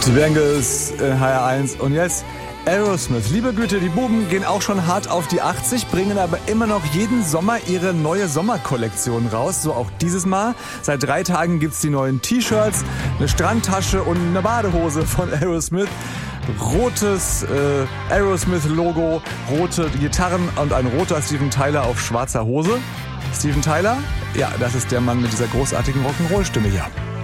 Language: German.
Die Bengals HR1 und jetzt Aerosmith. Liebe Güte, die Buben gehen auch schon hart auf die 80, bringen aber immer noch jeden Sommer ihre neue Sommerkollektion raus. So auch dieses Mal. Seit 3 Tagen gibt's die neuen T-Shirts, eine Strandtasche und eine Badehose von Aerosmith. Rotes Aerosmith-Logo, rote Gitarren und ein roter Steven Tyler auf schwarzer Hose. Steven Tyler? Ja, das ist der Mann mit dieser großartigen Rock'n'Roll-Stimme hier.